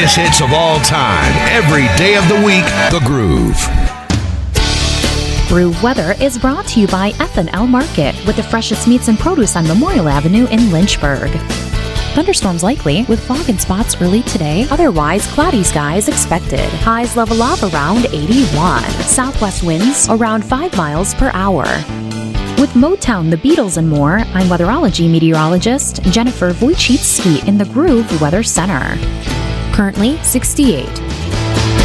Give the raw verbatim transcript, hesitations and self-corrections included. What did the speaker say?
greatest hits of all time, every day of the week, The Groove. Groove Weather is brought to you by F and L Market, with the freshest meats and produce on Memorial Avenue in Lynchburg. Thunderstorms likely, with fog and spots early today. Otherwise, cloudy skies expected. Highs level off around eighty-one. Southwest winds around five miles per hour. With Motown, the Beatles, and more, I'm weatherology meteorologist Jennifer Wojcicki in the Groove Weather Center. Currently sixty-eight.